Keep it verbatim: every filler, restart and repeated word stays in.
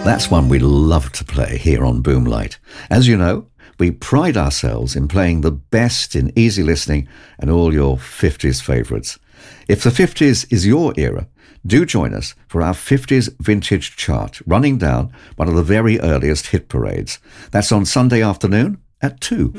That's one we love to play here on Boomlight. As you know, we pride ourselves in playing the best in easy listening and all your fifties favourites. If the fifties is your era, do join us for our fifties Vintage Chart, running down one of the very earliest hit parades. That's on Sunday afternoon at two.